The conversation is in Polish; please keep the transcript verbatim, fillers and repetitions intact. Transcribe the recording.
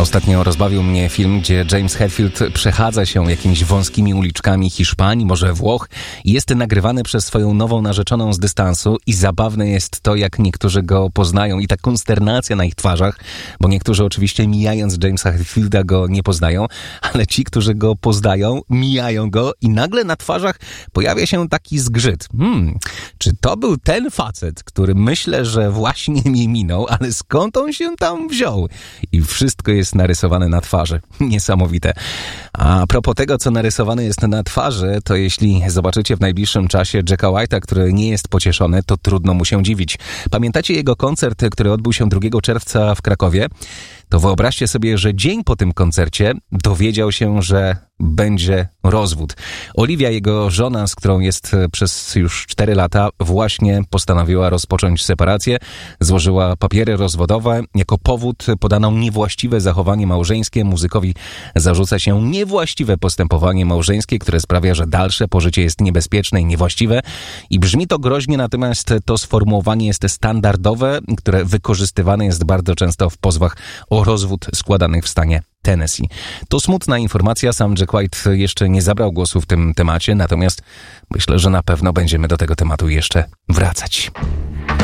Ostatnio rozbawił mnie film, gdzie James Hetfield przechadza się jakimiś wąskimi uliczkami Hiszpanii, może Włoch i jest nagrywany przez swoją nową narzeczoną z dystansu i zabawne jest to, jak niektórzy go poznają i ta konsternacja na ich twarzach, bo niektórzy oczywiście mijając Jamesa Hetfielda go nie poznają, ale ci, którzy go poznają, mijają go i nagle na twarzach pojawia się taki zgrzyt. Hmm, czy to był ten facet, który myślę, że właśnie mi minął, ale skąd on się tam wziął? I wszystko jest narysowane na twarzy. Niesamowite. A propos tego, co narysowane jest na twarzy, to jeśli zobaczycie w najbliższym czasie Jacka White'a, który nie jest pocieszony, to trudno mu się dziwić. Pamiętacie jego koncert, który odbył się drugiego czerwca w Krakowie? To wyobraźcie sobie, że dzień po tym koncercie dowiedział się, że będzie rozwód. Olivia, jego żona, z którą jest przez już cztery lata, właśnie postanowiła rozpocząć separację. Złożyła papiery rozwodowe. Jako powód podano niewłaściwe zachowanie małżeńskie. Muzykowi zarzuca się niewłaściwe postępowanie małżeńskie, które sprawia, że dalsze pożycie jest niebezpieczne i niewłaściwe. I brzmi to groźnie, natomiast to sformułowanie jest standardowe, które wykorzystywane jest bardzo często w pozwach o rozwód składanych w stanie Tennessee. To smutna informacja, sam Jack White jeszcze nie zabrał głosu w tym temacie, natomiast myślę, że na pewno będziemy do tego tematu jeszcze wracać.